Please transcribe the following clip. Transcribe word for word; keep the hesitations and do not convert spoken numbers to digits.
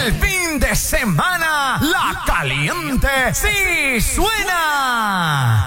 el fin de semana, La Caliente sí suena.